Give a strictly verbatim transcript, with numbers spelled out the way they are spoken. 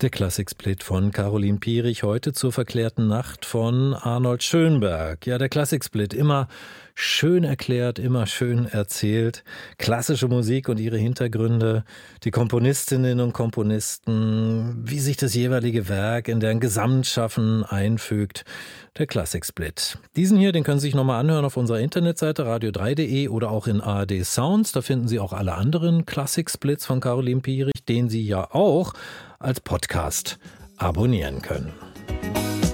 Der Klassiksplit von Caroline Piering, heute zur verklärten Nacht von Arnold Schönberg. Ja, der Klassiksplit, immer schön erklärt, immer schön erzählt. Klassische Musik und ihre Hintergründe, die Komponistinnen und Komponisten, wie sich das jeweilige Werk in deren Gesamtschaffen einfügt. Der Klassiksplit. Diesen hier, den können Sie sich nochmal anhören auf unserer Internetseite radio drei punkt de oder auch in A R D Sounds. Da finden Sie auch alle anderen Klassiksplits von Caroline Piering, den Sie ja auch als Podcast abonnieren können.